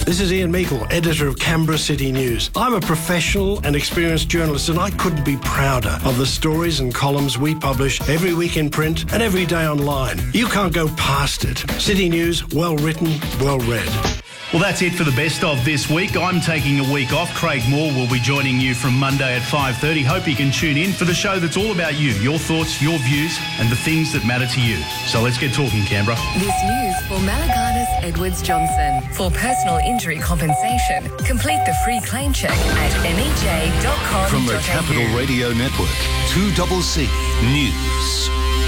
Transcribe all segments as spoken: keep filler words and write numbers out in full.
This is Ian Meikle, editor of Canberra City News. I'm a professional and experienced journalist, and I couldn't be prouder of the stories and columns we publish every week in print and every day online. You can't go past it. City News, well written, well read. Well, that's it for the best of this week. I'm taking a week off. Craig Moore will be joining you from Monday at five thirty. Hope you can tune in for the show that's all about you, your thoughts, your views, and the things that matter to you. So let's get talking, Canberra. This news for Malaganas Edwards Johnson. For personal injury compensation, complete the free claim check at m e j dot com dot a u. From the Capital Radio Network, two C C News.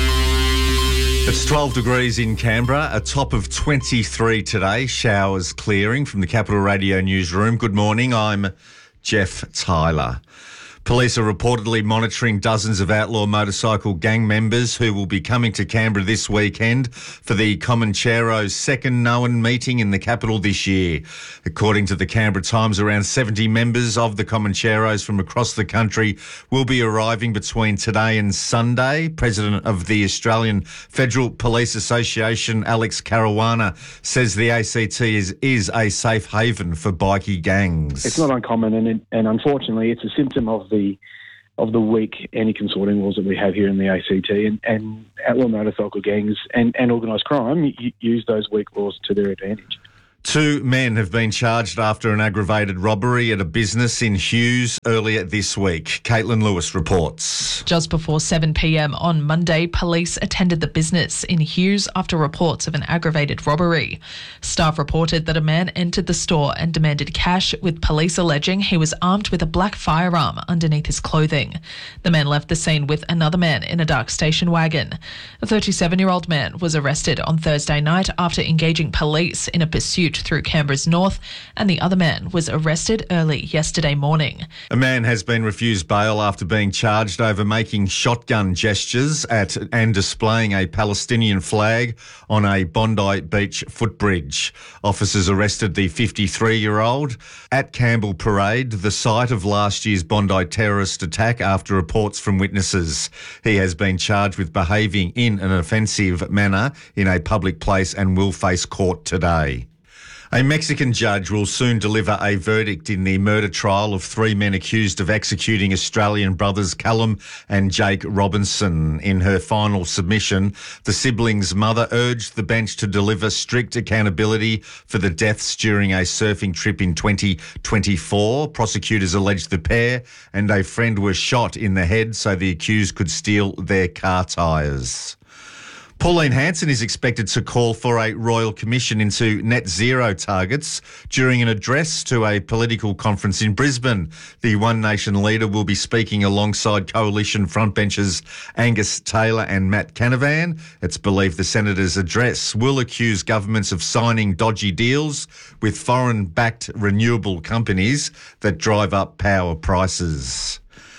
It's twelve degrees in Canberra, a top of twenty-three today. Showers clearing from the Capital Radio newsroom. Good morning, I'm Jeff Tyler. Police are reportedly monitoring dozens of outlaw motorcycle gang members who will be coming to Canberra this weekend for the Comanchero's second known meeting in the capital this year. According to the Canberra Times, around seventy members of the Comancheros from across the country will be arriving between today and Sunday. President of the Australian Federal Police Association, Alex Caruana, says the A C T is, is a safe haven for bikie gangs. It's not uncommon, and, and unfortunately it's a symptom of the of the weak anti-consorting laws that we have here in the A C T, and, and outlaw motorcycle gangs and, and organised crime use those weak laws to their advantage. Two men have been charged after an aggravated robbery at a business in Hughes earlier this week. Caitlin Lewis reports. Just before seven p.m. on Monday, police attended the business in Hughes after reports of an aggravated robbery. Staff reported that a man entered the store and demanded cash, with police alleging he was armed with a black firearm underneath his clothing. The man left the scene with another man in a dark station wagon. A thirty-seven-year-old man was arrested on Thursday night after engaging police in a pursuit through Canberra's north, and the other man was arrested early yesterday morning. A man has been refused bail after being charged over making shotgun gestures at and displaying a Palestinian flag on a Bondi Beach footbridge. Officers arrested the fifty-three-year-old at Campbell Parade, the site of last year's Bondi terrorist attack, after reports from witnesses. He has been charged with behaving in an offensive manner in a public place and will face court today. A Mexican judge will soon deliver a verdict in the murder trial of three men accused of executing Australian brothers Callum and Jake Robinson. In her final submission, the siblings' mother urged the bench to deliver strict accountability for the deaths during a surfing trip in twenty twenty-four. Prosecutors alleged the pair and a friend were shot in the head so the accused could steal their car tyres. Pauline Hanson is expected to call for a royal commission into net zero targets during an address to a political conference in Brisbane. The One Nation leader will be speaking alongside coalition frontbenchers Angus Taylor and Matt Canavan. It's believed the senator's address will accuse governments of signing dodgy deals with foreign-backed renewable companies that drive up power prices.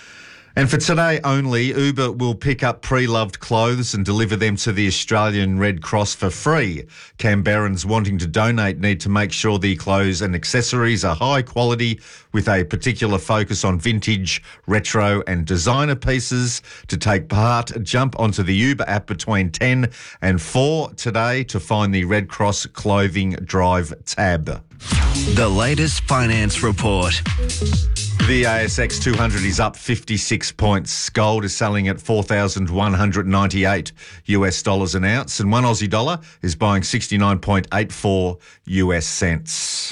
And for today only, Uber will pick up pre-loved clothes and deliver them to the Australian Red Cross for free. Canberrans wanting to donate need to make sure the clothes and accessories are high quality, with a particular focus on vintage, retro and designer pieces. To take part, jump onto the Uber app between ten and four today to find the Red Cross Clothing Drive tab. The latest finance report. The A S X two hundred is up fifty-six points. Gold is selling at four thousand one hundred ninety-eight U S dollars an ounce, and one Aussie dollar is buying sixty-nine point eight four U S cents.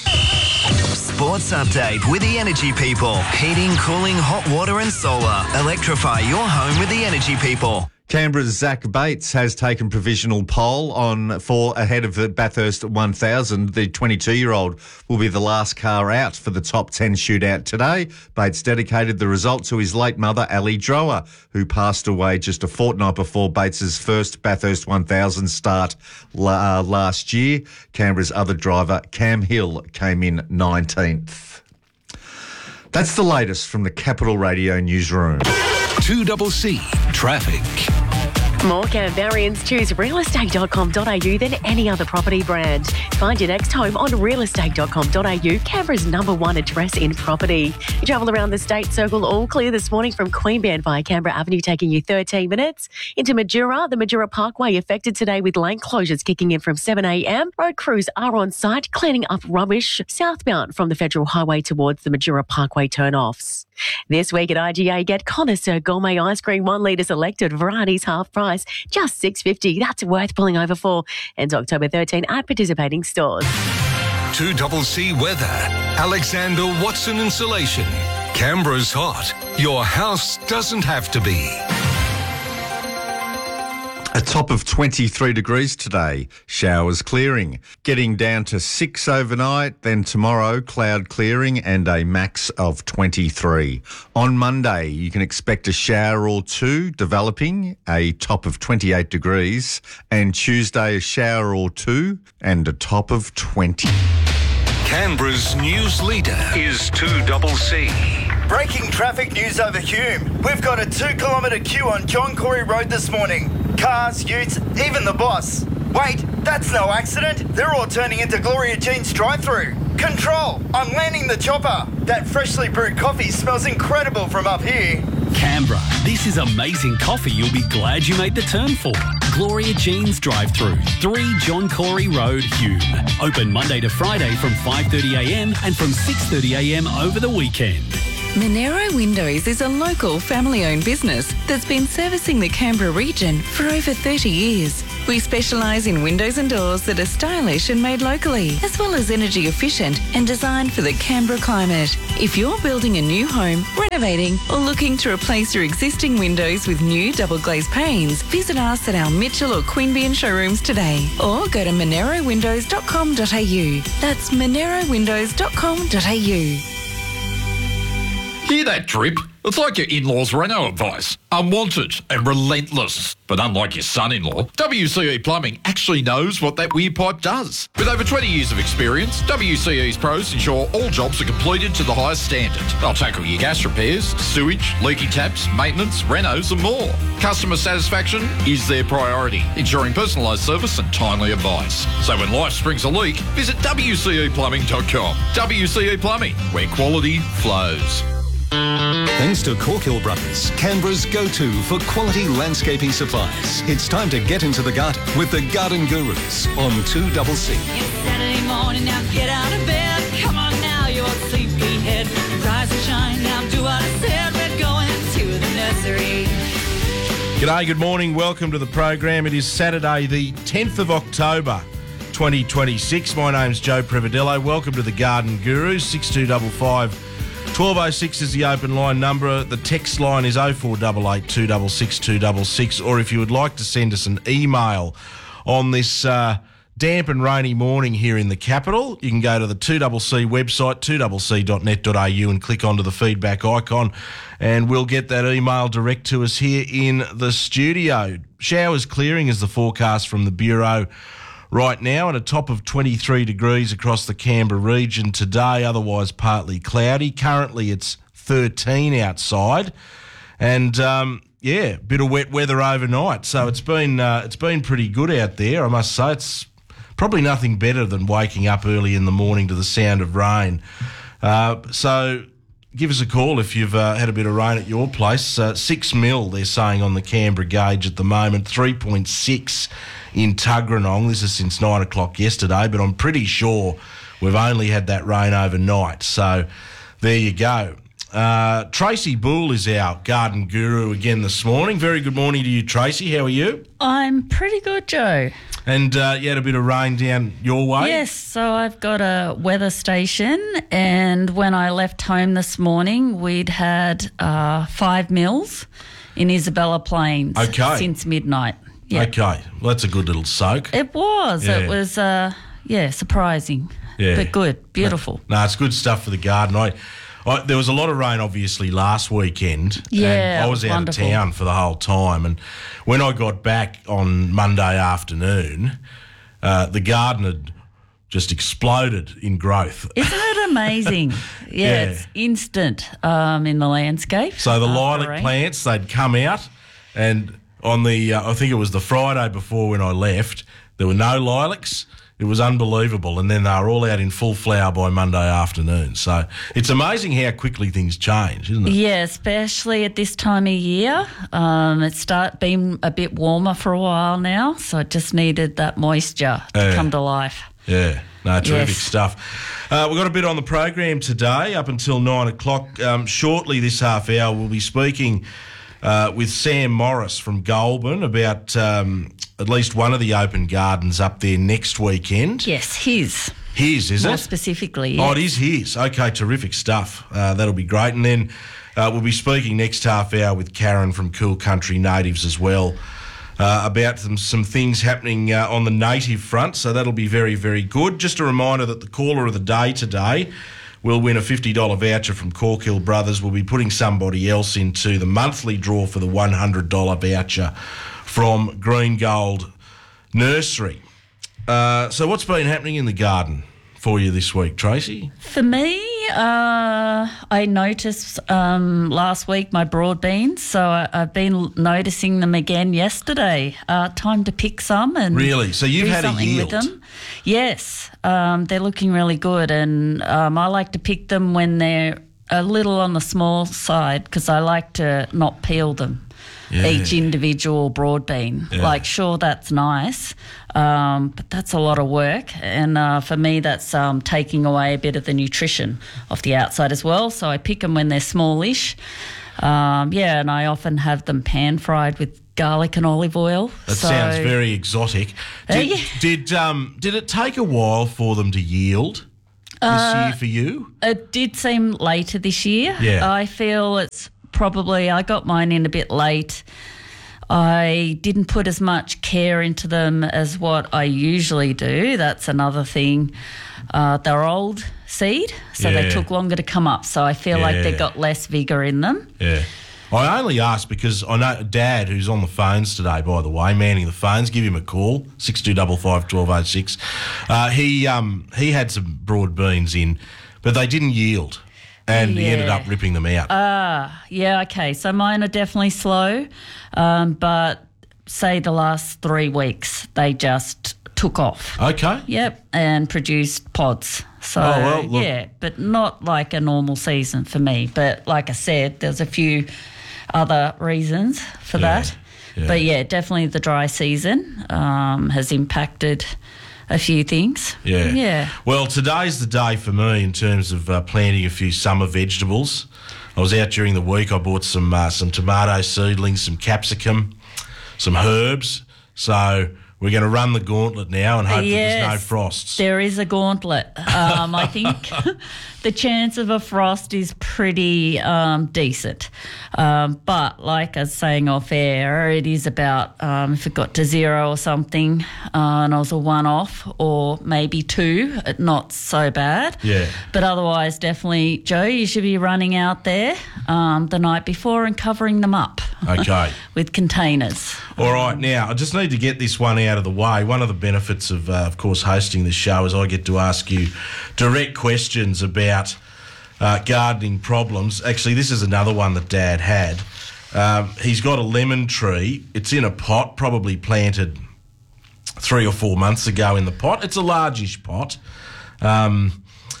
Sports update with the Energy People. Heating, cooling, hot water and solar. Electrify your home with the Energy People. Canberra's Zach Bates has taken provisional pole on for ahead of the Bathurst one thousand. The twenty-two-year-old will be the last car out for the top ten shootout today. Bates dedicated the result to his late mother, Ali Drower, who passed away just a fortnight before Bates's first Bathurst one thousand start uh, last year. Canberra's other driver, Cam Hill, came in nineteenth. That's the latest from the Capital Radio newsroom. two C C Traffic. More Canberrians choose real estate dot com dot a u than any other property brand. Find your next home on real estate dot com dot a u, Canberra's number one address in property. You travel around the state, circle all clear this morning from Queanbeyan via Canberra Avenue, taking you thirteen minutes. Into Majura, the Majura Parkway affected today with lane closures kicking in from seven a m. Road crews are on site cleaning up rubbish southbound from the Federal Highway towards the Majura Parkway turn-offs. This week at I G A, get Connoisseur Gourmet Ice Cream, one litre selected, varieties half price, just six dollars fifty. That's worth pulling over for. Ends October thirteenth at participating stores. two C C weather. Alexander Watson Insulation. Canberra's hot. Your house doesn't have to be. A top of twenty-three degrees today, showers clearing. Getting down to six overnight, then tomorrow cloud clearing and a max of twenty-three. On Monday, you can expect a shower or two developing, a top of twenty-eight degrees. And Tuesday, a shower or two and a top of twenty. Canberra's news leader is two C C. Breaking traffic news over Hume. We've got a two kilometre queue on John Corey Road this morning. Cars, utes, even the boss. Wait, that's no accident. They're all turning into Gloria Jean's drive-through. Control, I'm landing the chopper. That freshly brewed coffee smells incredible from up here. Canberra, this is amazing coffee you'll be glad you made the turn for. Gloria Jean's drive-through, three John Corey Road, Hume. Open Monday to Friday from five thirty a m and from six thirty a m over the weekend. Monero Windows is a local family-owned business that's been servicing the Canberra region for over thirty years. We specialise in windows and doors that are stylish and made locally, as well as energy efficient and designed for the Canberra climate. If you're building a new home, renovating or looking to replace your existing windows with new double glazed panes, visit us at our Mitchell or Queanbeyan showrooms today or go to monero windows dot com dot a u. That's monero windows dot com dot a u. Hear that drip? It's like your in-laws' reno advice. Unwanted and relentless. But unlike your son-in-law, W C E Plumbing actually knows what that weird pipe does. With over twenty years of experience, W C E's pros ensure all jobs are completed to the highest standard. They'll tackle your gas repairs, sewage, leaky taps, maintenance, renos and more. Customer satisfaction is their priority, ensuring personalised service and timely advice. So when life springs a leak, visit w c e plumbing dot com. W C E Plumbing, where quality flows. Thanks to Corkhill Brothers, Canberra's go-to for quality landscaping supplies. It's time to get into the garden with the Garden Gurus on two C C. It's Saturday morning, now get out of bed. Come on now, you're sleepyhead. Rise and shine, now do what I said. We're going to the nursery. G'day, good morning. Welcome to the program. It is Saturday, the tenth of October, twenty twenty-six. My name's Joe Prevadello. Welcome to the Garden Gurus. six two five five twelve oh six is the open line number. The text line is oh four eight eight, two six six, two six six. Or if you would like to send us an email on this uh, damp and rainy morning here in the capital, you can go to the two C C website, two c c dot net dot a u, and click onto the feedback icon, and we'll get that email direct to us here in the studio. Showers clearing is the forecast from the Bureau right now, and a top of twenty-three degrees across the Canberra region today, otherwise partly cloudy. Currently it's thirteen outside, and um, yeah, bit of wet weather overnight. So it's been uh, it's been pretty good out there, I must say. It's probably nothing better than waking up early in the morning to the sound of rain. Uh, so give us a call if you've uh, had a bit of rain at your place. Uh, six mil, they're saying on the Canberra gauge at the moment, three point six in Tuggeranong. This is since nine o'clock yesterday, but I'm pretty sure we've only had that rain overnight. So there you go. Uh, Tracy Bull is our garden guru again this morning. Very good morning to you, Tracy. How are you? I'm pretty good, Joe. And uh, you had a bit of rain down your way? Yes, so I've got a weather station, and when I left home this morning, we'd had uh, five mils in Isabella Plains okay. since midnight. Yep. Okay, well, that's a good little soak. It was. Yeah. It was, uh, yeah, surprising, yeah. but good, beautiful. No, no, it's good stuff for the garden. I, I, there was a lot of rain, obviously, last weekend. Yeah, and I was out wonderful. of town for the whole time. And when I got back on Monday afternoon, uh, the garden had just exploded in growth. Isn't it amazing? yeah, yeah, it's instant um, in the landscape. So the lilac plants, they'd come out, and on the, uh, I think it was the Friday before when I left, there were no lilacs. It was unbelievable. And then they were all out in full flower by Monday afternoon. So it's amazing how quickly things change, isn't it? Yeah, especially at this time of year. Um, it's start been a bit warmer for a while now, so it just needed that moisture to Yeah. come to life. Yeah, no, terrific Yes. stuff. Uh, we've got a bit on the program today up until nine o'clock. Um, shortly this half hour, we'll be speaking uh, with Sam Morris from Goulburn about um, at least one of the open gardens up there next weekend. Yes, his. His, is More it? specifically, Oh, yes. it is his. Okay, terrific stuff. Uh, that'll be great. And then uh, we'll be speaking next half hour with Karen from Cool Country Natives as well. Uh, about some, some things happening uh, on the native front, so that'll be very, very good. Just a reminder that the caller of the day today will win a fifty dollars voucher from Corkhill Brothers. We'll be putting somebody else into the monthly draw for the one hundred dollars voucher from Green Gold Nursery. Uh, so what's been happening in the garden for you this week, Tracy? For me, uh, I noticed um, last week my broad beans, so I, I've been noticing them again yesterday. Uh, time to pick some and Really? So you've do had a something yield? with them. Yes, um, they're looking really good, and um, I like to pick them when they're a little on the small side because I like to not peel them. Yeah. Each individual broad bean. Yeah. Like, sure, that's nice, um, but that's a lot of work. And uh, for me, that's um, taking away a bit of the nutrition off the outside as well. So I pick them when they're smallish. Um, yeah, and I often have them pan-fried with garlic and olive oil. That so, sounds very exotic. Uh, Did, yeah. did, um, did it take a while for them to yield this Uh, year for you? It did seem later this year. Yeah. I feel it's probably, I got mine in a bit late. I didn't put as much care into them as what I usually do. That's another thing. Uh, they're old seed, so they Yeah. took longer to come up. So I feel like they Yeah. got less vigour in them. Yeah. I only asked because I know Dad, who's on the phones today, by the way, manning the phones, give him a call, six two five five, one two oh six. Uh, he um, he had some broad beans in, but they didn't yield, and he ended Yeah. up ripping them out. Ah, yeah, okay. So mine are definitely slow, um, but say the last three weeks, they just took off. Okay. Yep, and produced pods. So, Oh, well, look. yeah, but not like a normal season for me. But like I said, there's a few other reasons for Yeah, that. yeah. But yeah, definitely the dry season um, has impacted a few things. Yeah. Yeah. Well, today's the day for me in terms of uh, planting a few summer vegetables. I was out during the week. I bought some uh, some tomato seedlings, some capsicum, some herbs. So we're going to run the gauntlet now and hope that there's no Yes, frosts. There is a gauntlet. Um, I think the chance of a frost is pretty um, decent. Um, but like I was saying off air, it is about um, if it got to zero or something uh, and I was a one-off or maybe two, it- not so bad. Yeah. But otherwise, definitely, Joe, you should be running out there um, the night before and covering them up Okay. with containers. All right, now I just need to get this one out of the way. One of the benefits of, uh, of course, hosting this show is I get to ask you direct questions about uh, gardening problems. Actually, this is another one that Dad had. Um, he's got a lemon tree. It's in a pot, probably planted three or four months ago in the pot. It's a largish pot. Um,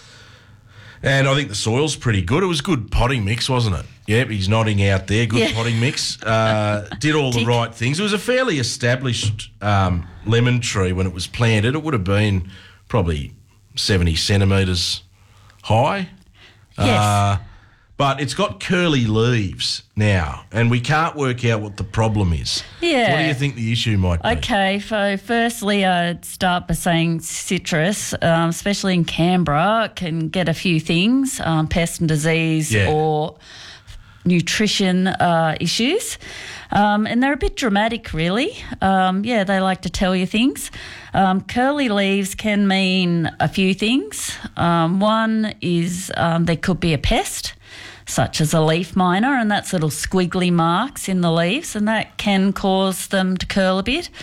and I think the soil's pretty good. It was good potting mix, wasn't it? Yep, he's nodding out there. Good Yeah. potting mix. Uh, did all the Tick. right things. It was a fairly established um, lemon tree when it was planted. It would have been probably seventy centimetres high. Yes. Uh, but it's got curly leaves now, and we can't work out what the problem is. Yeah. What do you think the issue might be? Okay, so firstly, I'd start by saying citrus, um, especially in Canberra, can get a few things, um, pest and disease Yeah. or nutrition uh, issues. Um, and they're a bit dramatic, really. Um, yeah, they like to tell you things. Um, curly leaves can mean a few things. Um, one is um, there could be a pest, such as a leaf miner, and that's little squiggly marks in the leaves, and that can cause them to curl a bit.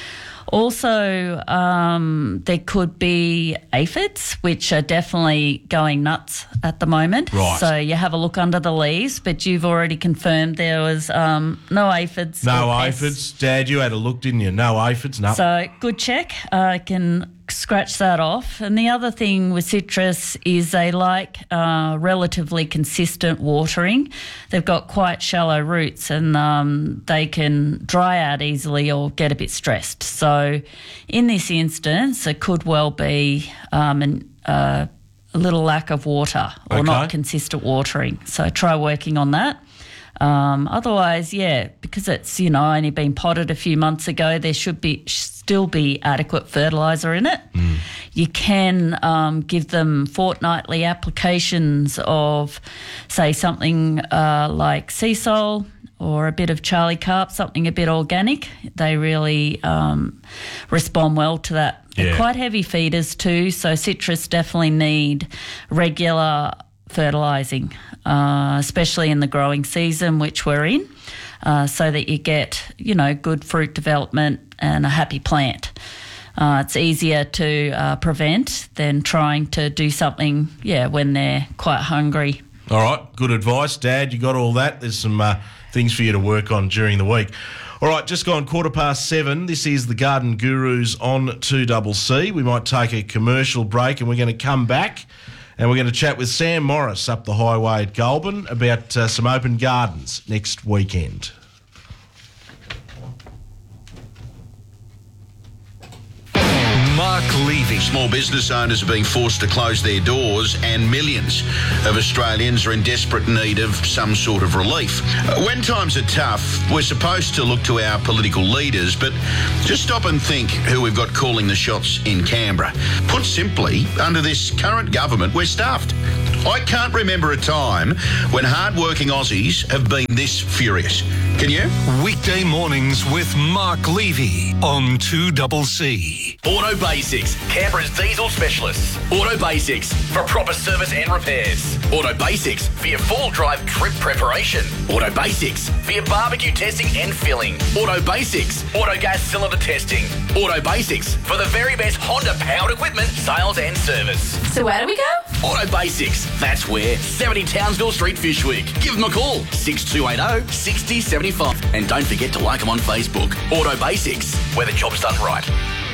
Also, um, there could be aphids, which are definitely going nuts at the moment. Right. So you have a look under the leaves, but you've already confirmed there was um, no aphids. No or pests. aphids. Dad, you had a look, didn't you? No aphids, no. So good check. I can scratch that off. And the other thing with citrus is they like uh, relatively consistent watering. They've got quite shallow roots and um, they can dry out easily or get a bit stressed. So in this instance, it could well be um, an, uh, a little lack of water or Okay. not consistent watering. So try working on that. Um, otherwise, yeah, because it's, you know, only been potted a few months ago, there should be still be adequate fertiliser in it. Mm. You can um, give them fortnightly applications of, say, something uh, like sea salt or a bit of Charlie Carp, something a bit organic. They really um, respond well to that. Yeah. They're quite heavy feeders too, so citrus definitely need regular fertilising, uh, especially in the growing season, which we're in, uh, so that you get, you know, good fruit development and a happy plant. Uh, it's easier to uh, prevent than trying to do something, yeah, when they're quite hungry. All right, good advice, Dad. You got all that. There's some uh, things for you to work on during the week. All right, just gone quarter past seven. This is the Garden Gurus on two C C. We might take a commercial break and we're going to come back and we're going to chat with Sam Morris up the highway at Goulburn about uh, some open gardens next weekend. Mark Levy. Small business owners are being forced to close their doors and millions of Australians are in desperate need of some sort of relief. When times are tough, we're supposed to look to our political leaders, but just stop and think who we've got calling the shots in Canberra. Put simply, under this current government, we're stuffed. I can't remember a time when hard-working Aussies have been this furious. Can you? Weekday mornings with Mark Levy on two C C. Auto Basics, Canberra's diesel specialists. Auto Basics, for proper service and repairs. Auto Basics, for your fall drive trip preparation. Auto Basics, for your barbecue testing and filling. Auto Basics, auto gas cylinder testing. Auto Basics, for the very best Honda powered equipment, sales and service. So where do we go? Auto Basics, that's where. seventy Townsville Street, Fyshwick. Give them a call, six two eight zero, six zero seven five. And don't forget to like them on Facebook. Auto Basics, where the job's done right.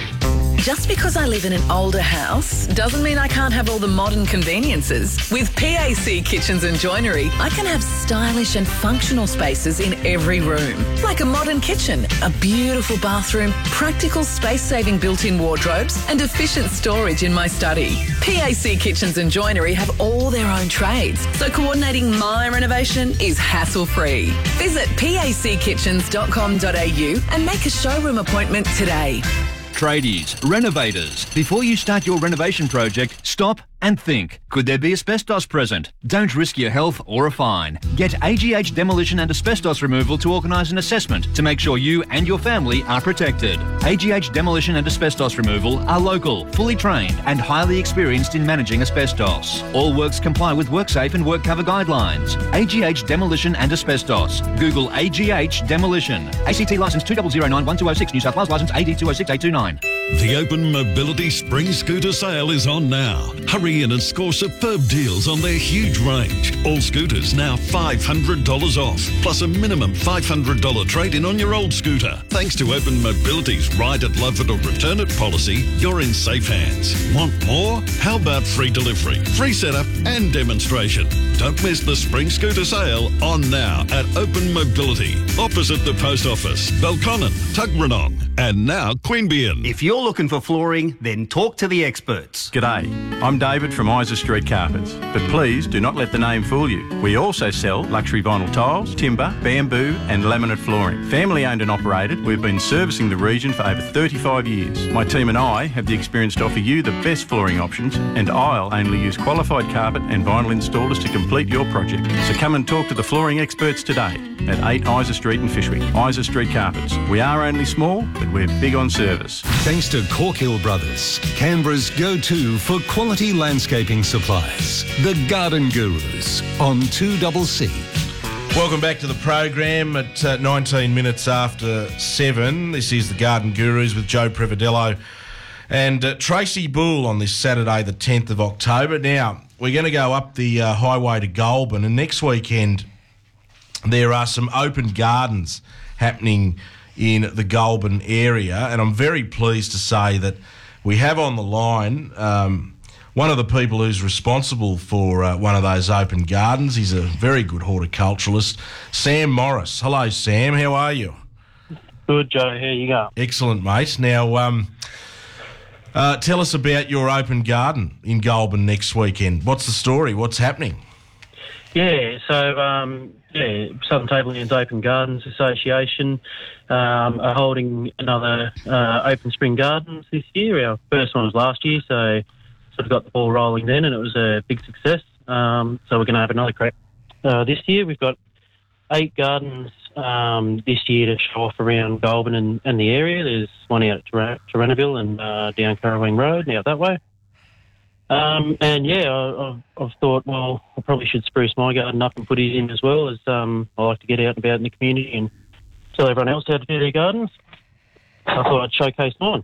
Just because I live in an older house doesn't mean I can't have all the modern conveniences. With P A C Kitchens and Joinery, I can have stylish and functional spaces in every room. Like a modern kitchen, a beautiful bathroom, practical space-saving built-in wardrobes and efficient storage in my study. P A C Kitchens and Joinery have all their own trades, so coordinating my renovation is hassle-free. Visit p a c kitchens dot com dot a u and make a showroom appointment today. Tradies, renovators. Before you start your renovation project, stop and think. Could there be asbestos present? Don't risk your health or a fine. Get A G H Demolition and Asbestos Removal to organise an assessment to make sure you and your family are protected. A G H Demolition and Asbestos Removal are local, fully trained and highly experienced in managing asbestos. All works comply with WorkSafe and WorkCover guidelines. A G H Demolition and Asbestos. Google A G H Demolition. A C T licence two zero zero nine one two zero six, New South Wales licence A D two zero six eight two nine. The Open Mobility Spring Scooter Sale is on now. Hurry in and score superb deals on their huge range. All scooters now five hundred dollars off, plus a minimum five hundred dollars trade-in on your old scooter. Thanks to Open Mobility's Ride It, Love It or Return It policy, you're in safe hands. Want more? How about free delivery, free setup and demonstration? Don't miss the Spring Scooter Sale on now at Open Mobility, opposite the Post Office, Belconnen, Tuggeranong, and now Queanbeyan. If you're looking for flooring, then talk to the experts. G'day, I'm David from Isa Street Carpets, but please do not let the name fool you. We also sell luxury vinyl tiles, timber, bamboo and laminate flooring. Family owned and operated, we've been servicing the region for over thirty-five years. My team and I have the experience to offer you the best flooring options, and I'll only use qualified carpet and vinyl installers to complete your project. So come and talk to the flooring experts today at eight Isa Street in Fyshwick. Isa Street Carpets. We are only small, but we're big on service. Thanks to Corkhill Brothers, Canberra's go-to for quality landscaping supplies. The Garden Gurus on two C C. Welcome back to the program at uh, nineteen minutes after seven. This is the Garden Gurus with Joe Prevedello and uh, Tracy Bull on this Saturday, the tenth of October. Now, we're going to go up the uh, highway to Goulburn, and next weekend there are some open gardens happening in the Goulburn area, and I'm very pleased to say that we have on the line um, one of the people who's responsible for uh, one of those open gardens. He's a very good horticulturalist, Sam Morris. Hello, Sam. How are you? Good, Joe. How you go? Excellent, mate. Now, um, uh, tell us about your open garden in Goulburn next weekend. What's the story? What's happening? Yeah, so, um, yeah, Southern Tablelands Open Gardens Association um, are holding another uh, Open Spring Gardens this year. Our first one was last year, so sort of got the ball rolling then, and it was a big success. Um, so we're going to have another crack uh, this year. We've got eight gardens um, this year to show off around Goulburn and, and the area. There's one out at Taranaville and uh, down Currawing Road, now that way. Um, and yeah, I, I've, I've thought, well, I probably should spruce my garden up and put it in as well, as um, I like to get out and about in the community and tell everyone else how to do their gardens. So I thought I'd showcase mine.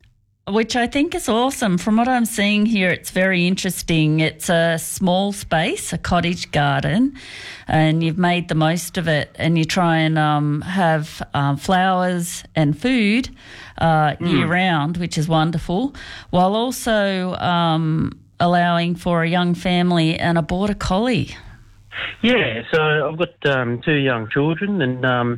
Which I think is awesome. From what I'm seeing here, it's very interesting. It's a small space, a cottage garden, and you've made the most of it, and you try and um, have um, flowers and food uh, mm. year-round, which is wonderful, while also um, allowing for a young family and a border collie. Yeah, so I've got um, two young children, and um,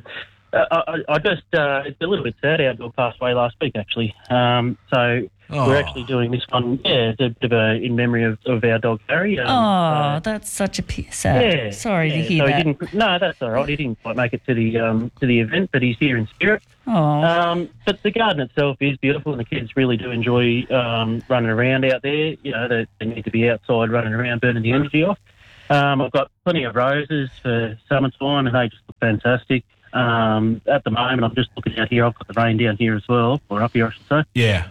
I, I just, uh, it's a little bit sad. Our dog passed away last week, actually. Um, so oh. we're actually doing this one, yeah, it's a bit of a, in memory of, of our dog, Harry. Um, oh, uh, that's such a p- sad. Yeah, Sorry yeah, to hear so that. He didn't, no, that's all right. He didn't quite make it to the um, to the event, but he's here in spirit. Oh. Um, but the garden itself is beautiful, and the kids really do enjoy um, running around out there. You know, they, they need to be outside running around, burning the energy off. Um, I've got plenty of roses for summertime, and they just look fantastic. Um, at the moment, I'm just looking out here. I've got the rain down here as well, or up here, I should say. Yeah.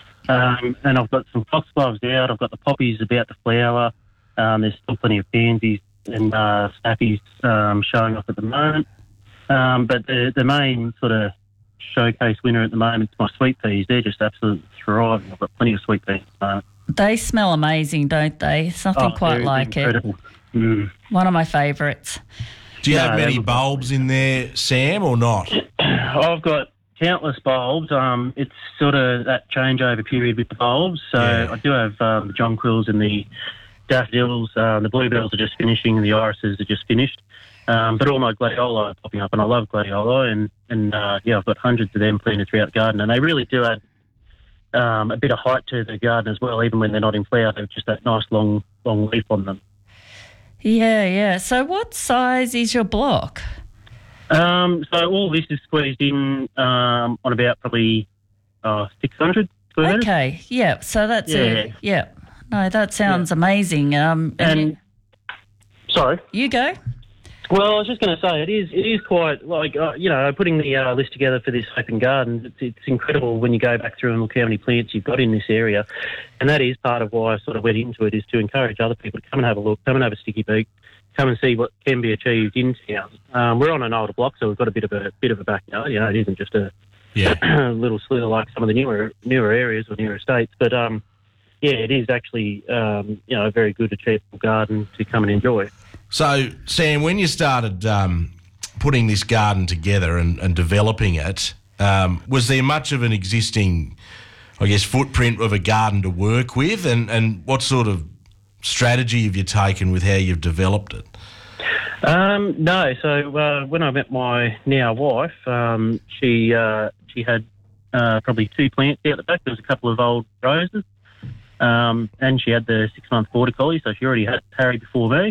Um, and I've got some foxgloves out. I've got the poppies about to flower. Um, there's still plenty of pansies and uh, snappies um, showing off at the moment. Um, but the, the main sort of showcase winner at the moment is my sweet peas. They're just absolutely thriving. I've got plenty of sweet peas at the moment. They smell amazing, don't they? It's nothing oh, quite like incredible. it. Mm. One of my favourites. Do you No, have many that was- bulbs in there, Sam, or not? I've got countless bulbs. Um, it's sort of that changeover period with the bulbs. So Yeah. I do have um, the jonquils and the daffodils. Um, the bluebells are just finishing, and the irises are just finished. Um, but all my gladioli are popping up, and I love gladioli. And, and uh, yeah, I've got hundreds of them planted throughout the garden, and they really do add um, a bit of height to the garden as well, even when they're not in flower. They've just that nice long, long leaf on them. Yeah, yeah. So what size is your block? Um, so all this is squeezed in um, on about probably uh, six hundred square metres. Okay, yeah. So that's Yeah. it. Yeah. No, that sounds amazing. Um, and And you, sorry. you go. Well, I was just going to say, it is it is quite, like, uh, you know, putting the uh, list together for this open garden, it's, it's incredible when you go back through and look how many plants you've got in this area. And that is part of why I sort of went into it, is to encourage other people to come and have a look, come and have a sticky beak, come and see what can be achieved in town. Um, we're on an older block, so we've got a bit of a bit of a backyard. You know, it isn't just a yeah. little slither like some of the newer newer areas or newer estates. But, um, yeah, it is actually, um, you know, a very good, achievable garden to come and enjoy. So, Sam, when you started um, putting this garden together and, and developing it, um, was there much of an existing, I guess, footprint of a garden to work with? And, and what sort of strategy have you taken with how you've developed it? Um, no, so uh, when I met my now wife, um, she uh, she had uh, probably two plants out the back. There was a couple of old roses, um, and she had the six-month border collie, so she already had Harry before me.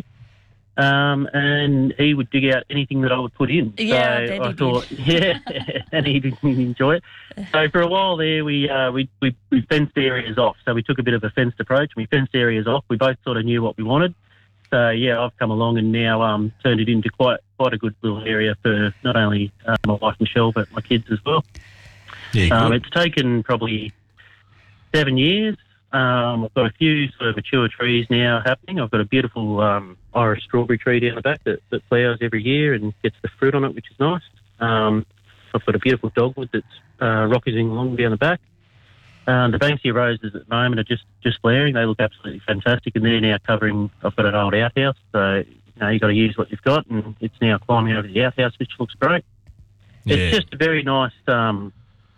Um, and he would dig out anything that I would put in. Yeah, I so bet I he thought, yeah, and he didn't enjoy it. So for a while there, we, uh, we we we fenced areas off. So we took a bit of a fenced approach. We fenced areas off. We both sort of knew what we wanted. So yeah, I've come along and now um, turned it into quite quite a good little area for not only uh, my wife Michelle, but my kids as well. Yeah, um, good. it's taken probably seven years. Um, I've got a few sort of mature trees now happening. I've got a beautiful um, Irish strawberry tree down the back that, that flowers every year and gets the fruit on it, which is nice. Um, I've got a beautiful dogwood that's uh, rocketing along down the back. Um, the Banksia roses at the moment are just, just flowering. They look absolutely fantastic, and they're now covering. I've got an old outhouse, so you know, you've got to use what you've got, and it's now climbing over the outhouse, which looks great. Yeah. It's just a very nice. Um,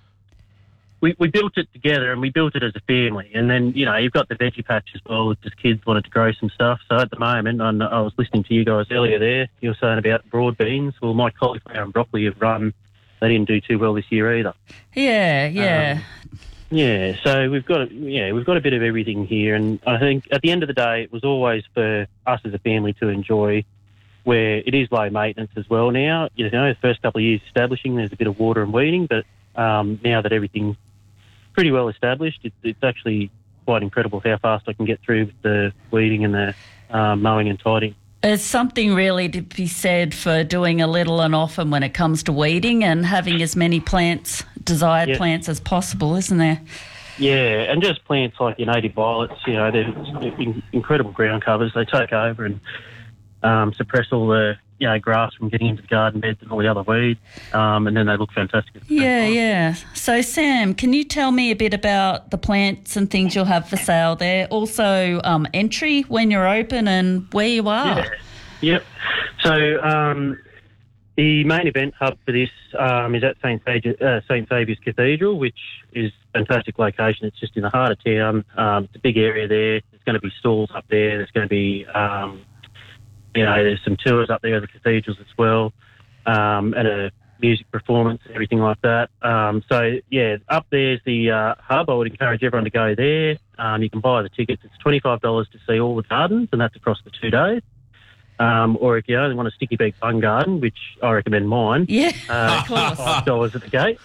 we we built it together, and we built it as a family. And then you know you've got the veggie patch as well. Just kids wanted to grow some stuff. So at the moment, I, I was listening to you guys earlier there. You were saying about broad beans. Well, my cauliflower and broccoli have run. They didn't do too well this year either. Yeah, yeah. Um, yeah, so we've got yeah we've got a bit of everything here, and I think at the end of the day, it was always for us as a family to enjoy. Where it is low maintenance as well now. You know, the first couple of years establishing, there's a bit of water and weeding, but um, now that everything's pretty well established, it, it's actually quite incredible how fast I can get through with the weeding and the um, mowing and tidying. There's something really to be said for doing a little and often when it comes to weeding and having as many plants, desired Yeah. plants as possible, isn't there? Yeah, and just plants like your native violets, you know, they're, they're in- incredible ground covers. They take over and um, suppress all the, you know, grass from getting into the garden beds and all the other weeds, um, and then they look fantastic. Yeah, yeah. So, Sam, can you tell me a bit about the plants and things you'll have for sale there? Also, um, entry when you're open and where you are. Yeah. Yep. So um, the main event hub for this um, is at Saint Saviour's, uh, Saint Saviour's Cathedral, which is a fantastic location. It's just in the heart of town. Um, it's a big area there. There's going to be stalls up there. There's going to be, um, you know, there's some tours up there of the cathedrals as well, um, and a music performance and everything like that. Um, so, yeah, up there's the uh, hub. I would encourage everyone to go there. Um, you can buy the tickets. It's twenty-five dollars to see all the gardens, and that's across the two days. Um, or if you only want a Sticky Beak Fun Garden, which I recommend mine, yeah, uh, of course. five dollars at the gate.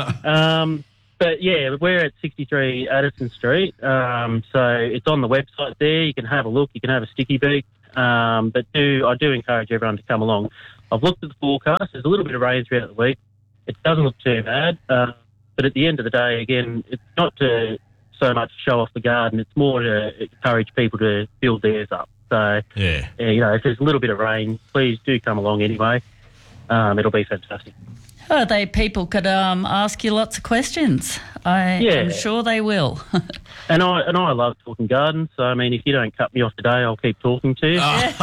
Um, but yeah, we're at sixty-three Addison Street, um, so it's on the website there. You can have a look. You can have a Sticky Beak, um, but do I do encourage everyone to come along. I've looked at the forecast. There's a little bit of rain throughout the week. It doesn't look too bad, uh, but at the end of the day, again, it's not to so much show off the garden. It's more to encourage people to build theirs up. So, yeah. yeah, you know, if there's a little bit of rain, please do come along anyway. Um, it'll be fantastic. Oh, they people could um, ask you lots of questions. I Yeah. am sure they will. And I and I love talking gardens. So, I mean, if you don't cut me off today, I'll keep talking to you.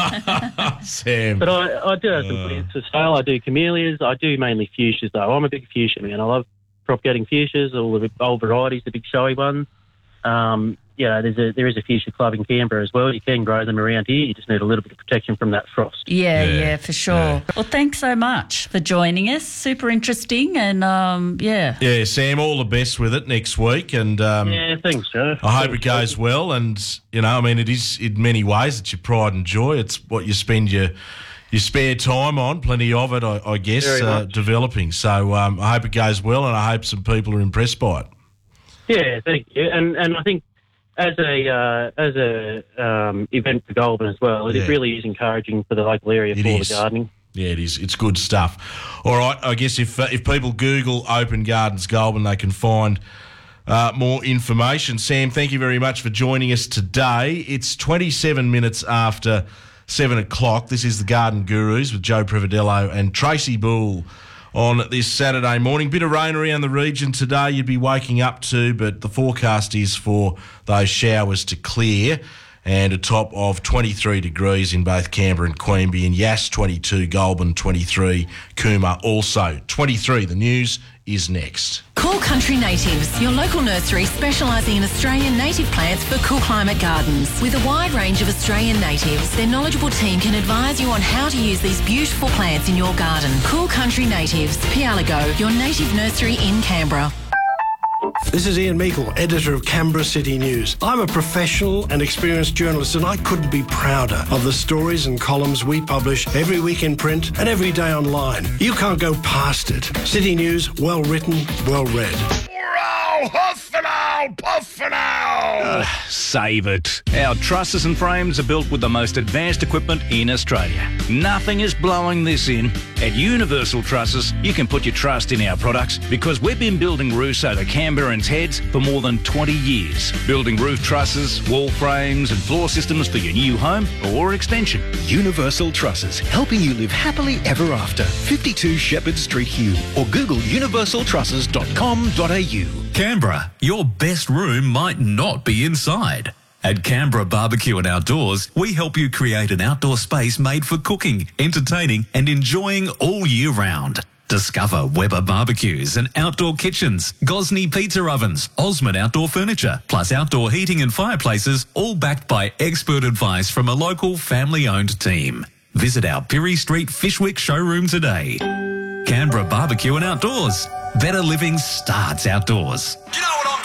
Sam. But I, I do have some plants for sale. I do camellias. I do mainly fuchsias, though. I'm a big fuchsia man. I love propagating fuchsias, all the old varieties, the big showy ones. Um, yeah, there's a, there is a fuchsia club in Canberra as well. You can grow them around here. You just need a little bit of protection from that frost. Yeah, yeah, for sure. Yeah. Well, thanks so much for joining us. Super interesting, and um, yeah. Yeah, Sam, all the best with it next week. And um, Yeah, thanks, Joe. I hope it goes well. And, you know, I mean, it is in many ways it's your pride and joy. It's what you spend your your spare time on, plenty of it, I, I guess, Very uh, much. developing. So um, I hope it goes well, and I hope some people are impressed by it. Yeah, thank you. And and I think as a uh, as a um, event for Goulburn as well, it Yeah. really is encouraging for the local area It for is. the gardening. Yeah, it is. It's good stuff. All right, I guess if uh, if people Google Open Gardens Goulburn, they can find uh, more information. Sam, thank you very much for joining us today. It's twenty-seven minutes after seven o'clock. This is the Garden Gurus with Joe Prividello and Tracy Bull on this Saturday morning. Bit of rain around the region today you'd be waking up to, but the forecast is for those showers to clear, and a top of twenty-three degrees in both Canberra and Queanbeyan, and Yass twenty-two, Goulburn twenty-three, Cooma also twenty-three. The news is next. Cool Country Natives, your local nursery specialising in Australian native plants for cool climate gardens. With a wide range of Australian natives, their knowledgeable team can advise you on how to use these beautiful plants in your garden. Cool Country Natives, Pialago, your native nursery in Canberra. This is Ian Meikle, editor of Canberra City News. I'm a professional and experienced journalist, and I couldn't be prouder of the stories and columns we publish every week in print and every day online. You can't go past it. City News, well written, well read. ow, huff and ow, puff and ow. Uh, save it. Our trusses and frames are built with the most advanced equipment in Australia. Nothing is blowing this in. At Universal Trusses, you can put your trust in our products because we've been building roofs over Canberrans' heads for more than twenty years. Building roof trusses, wall frames and floor systems for your new home or extension. Universal Trusses, helping you live happily ever after. fifty-two Shepherd Street, Hume, or Google universal trusses dot com dot a u. Canberra, your best room might not be inside. At Canberra Barbecue and Outdoors, we help you create an outdoor space made for cooking, entertaining and enjoying all year round. Discover Weber barbecues and outdoor kitchens, Gosney pizza ovens, Osmond outdoor furniture, plus outdoor heating and fireplaces, all backed by expert advice from a local family-owned team. Visit our Pirie Street Fishwick showroom today. Canberra Barbecue and Outdoors. Better living starts outdoors. Do you know what I'm